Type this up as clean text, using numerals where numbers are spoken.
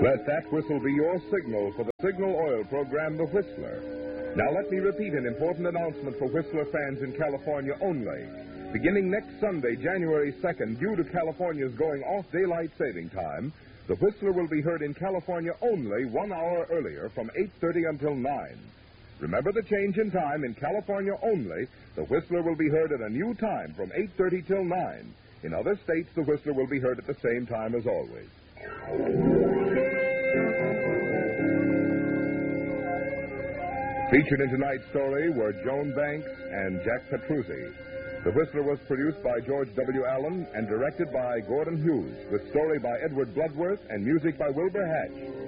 Let that whistle be your signal for the Signal Oil program, The Whistler. Now let me repeat an important announcement for Whistler fans in California only. Beginning next Sunday, January 2nd, due to California's going off daylight saving time, The Whistler will be heard in California only 1 hour earlier from 8:30 until 9. Remember the change in time in California only. The Whistler will be heard at a new time from 8:30 till 9. In other states, The Whistler will be heard at the same time as always. Featured in tonight's story were Joan Banks and Jack Petruzzi. The Whistler was produced by George W. Allen and directed by Gordon Hughes, with story by Edward Bloodworth and music by Wilbur Hatch.